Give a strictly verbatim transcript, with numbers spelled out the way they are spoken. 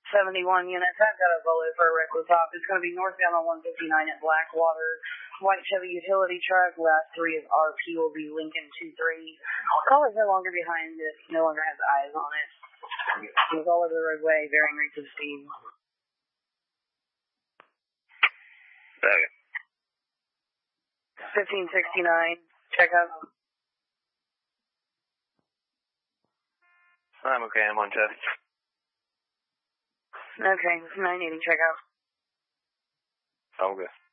seventy-one units. I've got a Volo for a reckless op. It's going to be northbound on one fifty-nine at Blackwater. White Chevy utility truck. Last three of R P will be Lincoln two three. Car is no longer behind it. No longer has eyes on it. It's all over the roadway, varying rates of speed. Okay. fifteen sixty-nine. Check up. I'm okay. I'm on test. Okay. nine eighty. Check out. Oh, good.